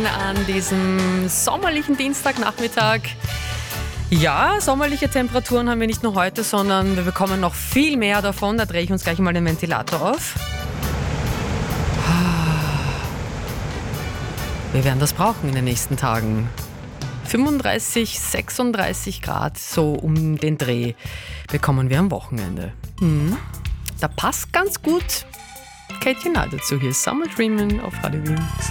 an diesem sommerlichen Dienstagnachmittag. Ja, sommerliche Temperaturen haben wir nicht nur heute, sondern wir bekommen noch viel mehr davon. Da drehe ich uns gleich mal den Ventilator auf. Wir werden das brauchen in den nächsten Tagen. 35, 36 Grad, so um den Dreh, bekommen wir am Wochenende. Da passt ganz gut Katie Null dazu. Hier ist Summer Dreamin' auf Radio Wien.